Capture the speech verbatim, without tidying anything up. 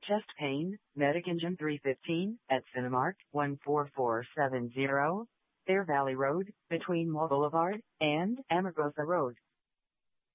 Chest pain, Medicagen three fifteen, at Cinemark, one four four seven zero, Fair Valley Road, between Mall Boulevard and Amargosa Road.